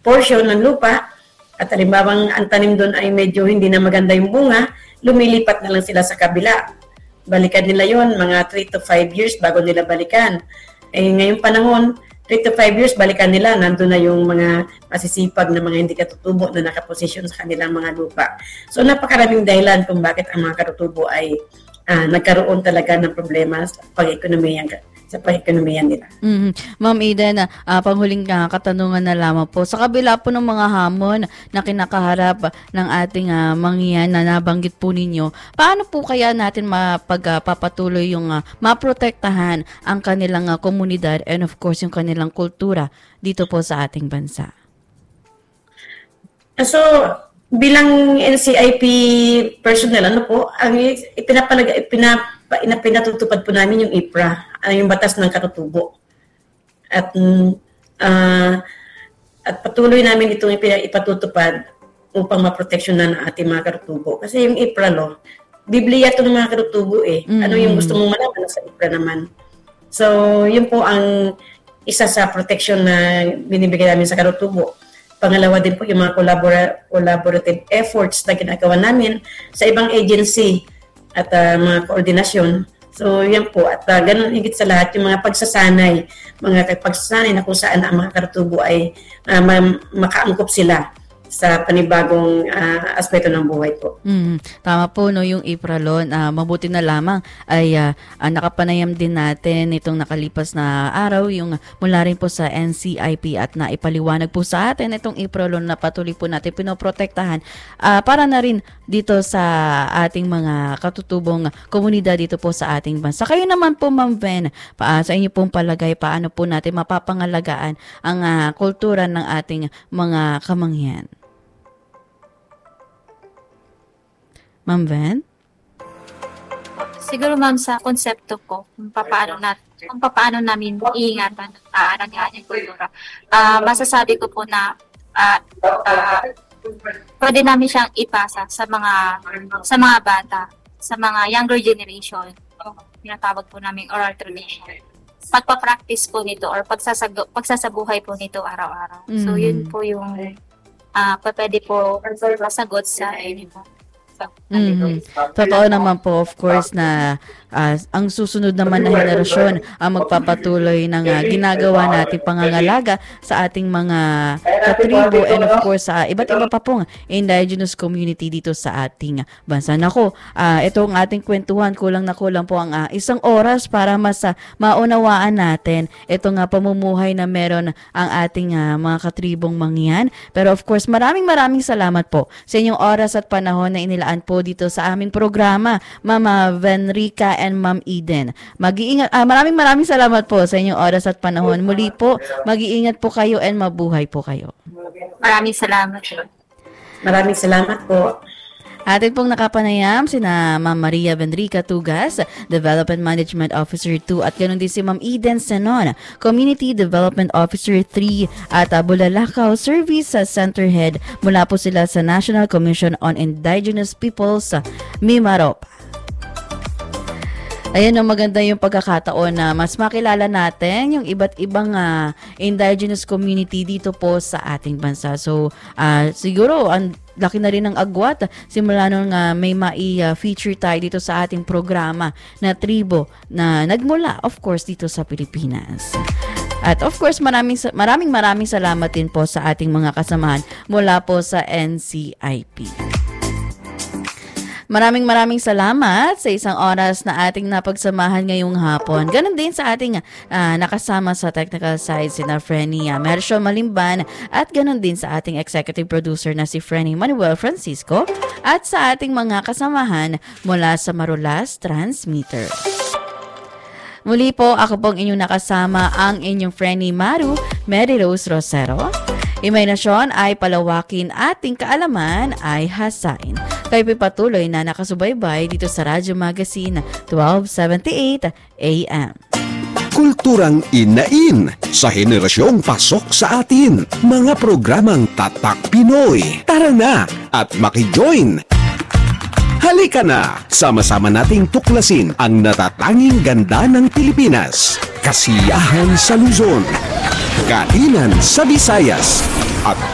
portion ng lupa at halimbawang ang tanim doon ay medyo hindi na maganda yung bunga, lumilipat na lang sila sa kabila. Balikan nila yon mga 3 to 5 years bago nila balikan. Ngayong panahon, 3 to 5 years, balikan nila, nandun na yung mga masisipag na mga hindi katutubo na nakaposisyon sa kanilang mga lupa. So napakaraming dahilan kung bakit ang mga katutubo ay nagkaroon talaga ng problema sa pag-ekonomiya nila. Ma'am Eden, panghuling katanungan na lamang po. Sa kabila po ng mga hamon na kinakaharap ng ating mangyan na nabanggit po ninyo, paano po kaya natin mapagpapatuloy yung maprotektahan ang kanilang komunidad and of course yung kanilang kultura dito po sa ating bansa? So, bilang NCIP personnel, ang pinatutupad po namin yung IPRA, yung batas ng katutubo. At patuloy namin itong ipatutupad upang maproteksyonan ang ating mga katutubo. Kasi yung IPRA law, Biblia ito ng mga katutubo eh. Ano yung gusto mong malaman sa IPRA naman. So, yun po ang isa sa protection na binibigay namin sa katutubo. Pangalawa din po yung mga collaborative efforts na ginagawa namin sa ibang agency at mga koordinasyon. So, yan po. At ganun higit sa lahat, yung mga pagsasanay na kung saan ang mga katutubo ay makaangkop sila sa panibagong aspeto ng buhay po. Tama po, no, yung IPRA law, mabuti na lamang ay nakapanayam din natin itong nakalipas na araw, yung mula rin po sa NCIP at naipaliwanag po sa atin itong IPRA law na patuloy po natin pinoprotektahan para na rin dito sa ating mga katutubong komunidad dito po sa ating bansa. Kayo naman po, Ma'am Ven, sa inyo pong palagay, paano po natin mapapangalagaan ang kultura ng ating mga kamangyan? Ma'am Ven? Siguro, ma'am, sa konsepto ko, kung paano namin iingatan ang ating kultura, masasabi ko po na pwede namin siyang ipasa sa mga bata, sa mga younger generation, tinatawag po namin oral tradition. Pagpa-practice po nito or pagsasabuhay po nito araw-araw. So, yun po yung pwede po masagot sa inyo po. Totoo naman po, of course, na ang susunod naman na henerasyon ang magpapatuloy ng ginagawa natin pangangalaga sa ating mga katribo and of course sa iba't iba pa pong indigenous community dito sa ating bansa. Nako, ito ang ating kwentuhan, kulang na kulang po ang isang oras para mas maunawaan natin ito nga pamumuhay na meron ang ating mga katribong mangyan. Pero of course, maraming salamat po sa inyong oras at panahon na inilaan po dito sa aming programa, Mama Venrica and Ma'am Eden. Mag-iingat, maraming salamat po sa inyong oras at panahon. Muli po, mag-iingat po kayo and mabuhay po kayo. Maraming salamat. Maraming salamat po. Atin pong nakapanayam sina Ma'am Maria Venrica Tugas, Development Management Officer 2 at ganoon din si Ma'am Eden Senon, Community Development Officer 3 at Bulalakaw Service Center Head. Mula po sila sa National Commission on Indigenous Peoples, Mimaropa. Ayan, maganda yung pagkakataon na mas makilala natin yung iba't ibang indigenous community dito po sa ating bansa. So, siguro, ang laki na rin ng agwat simula nung may feature tayo dito sa ating programa na tribo na nagmula, of course, dito sa Pilipinas. At of course, maraming salamat din po sa ating mga kasamahan mula po sa NCIP. Maraming salamat sa isang oras na ating napagsamahan ngayong hapon. Ganon din sa ating nakasama sa technical side sina Frenny Mercial Malimban at ganon din sa ating executive producer na si Frenny Manuel Francisco at sa ating mga kasamahan mula sa Marulas Transmitter. Muli po, ako pong inyong nakasama ang inyong Frenny Maru, Mary Rose Rosero. Imahinasyon ay palawakin, ating kaalaman ay hasain. Kayo patuloy na nakasubaybay dito sa Radyo Magazine 1278 AM. Kulturang inain sa henerasyong pasok sa atin. Mga programang Tatak Pinoy. Tara na at makijoin! Halika na! Sama-sama nating tuklasin ang natatanging ganda ng Pilipinas. Kasiyahan sa Luzon, kainan sa Visayas, at